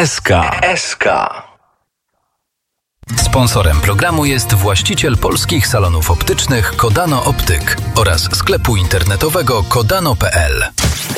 SK. Sponsorem programu jest właściciel polskich salonów optycznych Kodano Optyk oraz sklepu internetowego kodano.pl.